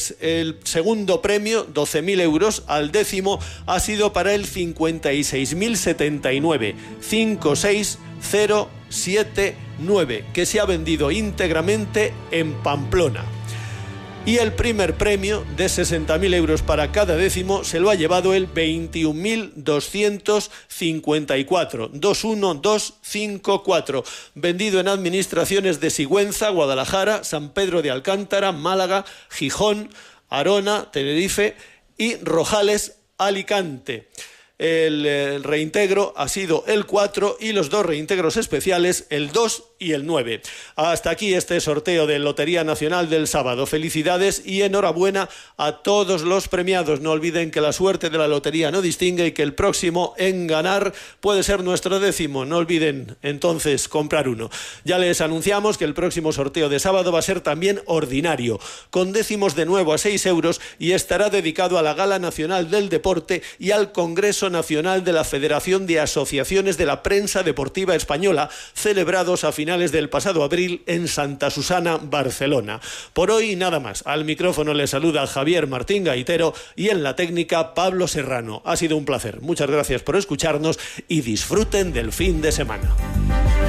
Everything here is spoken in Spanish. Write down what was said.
pares. El segundo premio, 12.000 euros, al décimo ha sido para el 56.079, 56079, que se ha vendido íntegramente en Pamplona. Y el primer premio de 60.000 euros para cada décimo se lo ha llevado el 21.254, 21254, vendido en administraciones de Sigüenza, Guadalajara, San Pedro de Alcántara, Málaga, Gijón, Arona, Tenerife y Rojales, Alicante. El reintegro ha sido el 4 y los dos reintegros especiales el 2 y el 9. Hasta aquí este sorteo de Lotería Nacional del sábado. Felicidades y enhorabuena a todos los premiados. No olviden que la suerte de la lotería no distingue y que el próximo en ganar puede ser nuestro décimo. No olviden entonces comprar uno. Ya les anunciamos que el próximo sorteo de sábado va a ser también ordinario, con décimos de nuevo a 6 euros y estará dedicado a la Gala Nacional del Deporte y al Congreso Nacional de la Federación de Asociaciones de la Prensa Deportiva Española, celebrados a finales del pasado abril en Santa Susana, Barcelona. Por hoy nada más. Al micrófono les saluda Javier Martín Gaitero y en la técnica Pablo Serrano. Ha sido un placer. Muchas gracias por escucharnos y disfruten del fin de semana.